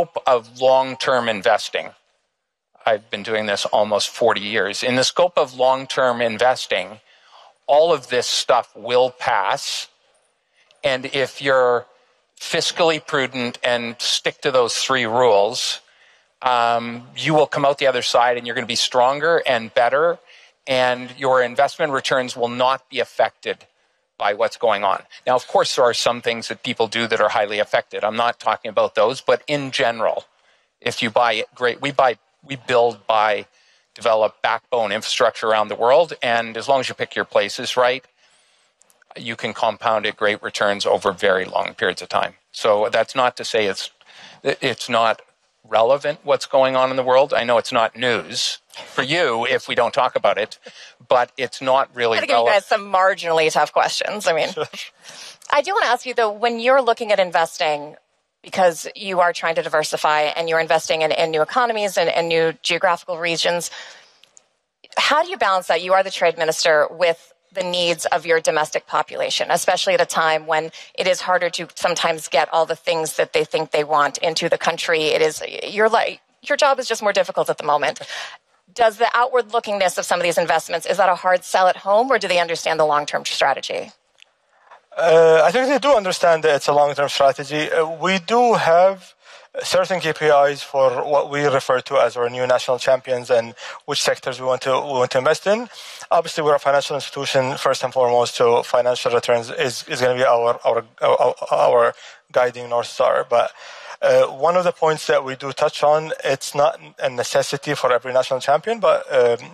scope of long-term investing, I've been doing this almost 40 years. In the scope of long-term investing, all of this stuff will pass. And if you're fiscally prudent and stick to those 3 rules, you will come out the other side and you're going to be stronger and better, and your investment returns will not be affected by what's going on. Now, of course, there are some things that people do that are highly affected. I'm not talking about those, but in general, if you buy it, great. We build, buy, develop backbone infrastructure around the world, and as long as you pick your places right, you can compound at great returns over very long periods of time. So that's not to say it's not relevant what's going on in the world. I know it's not news for you if we don't talk about it, but it's not really relevant. I'm going to give you guys some marginally tough questions. I mean, I do want to ask you, though, when you're looking at investing, because you are trying to diversify and you're investing in new economies and new geographical regions, how do you balance that? You are the trade minister with the needs of your domestic population, especially at a time when it is harder to sometimes get all the things that they think they want into the country. It is, your job is just more difficult at the moment. Does the outward lookingness of some of these investments, is that a hard sell at home, or do they understand the long-term strategy? I think they do understand that it's a long-term strategy. We do have certain KPIs for what we refer to as our new national champions and which sectors we want to invest in. Obviously, we're a financial institution first and foremost, so financial returns is going to be our guiding North Star. But one of the points that we do touch on, it's not a necessity for every national champion, but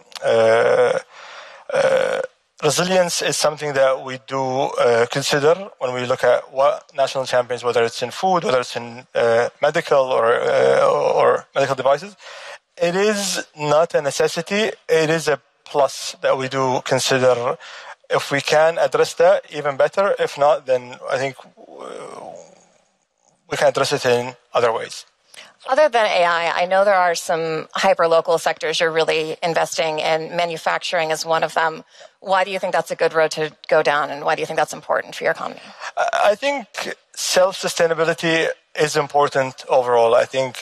resilience is something that we do consider when we look at what national champions, whether it's in food, whether it's in medical or medical devices. It is not a necessity. It is a plus that we do consider. If we can address that, even better. If not, then I think we can address it in other ways. Other than AI, I know there are some hyper-local sectors you're really investing in. Manufacturing is one of them. Why do you think that's a good road to go down, and why do you think that's important for your economy? I think self-sustainability is important overall. I think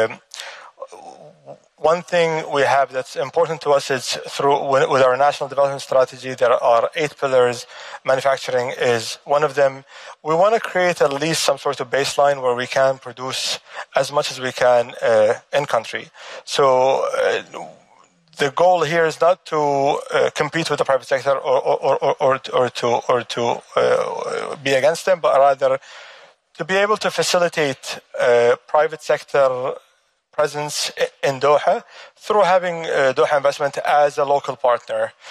one thing we have that's important to us is with our national development strategy, there are 8 pillars. Manufacturing is one of them. We want to create at least some sort of baseline where we can produce as much as we can in country. So the goal here is not to compete with the private sector or to be against them, but rather to be able to facilitate private sector presence in Doha through having Doha Investment as a local partner.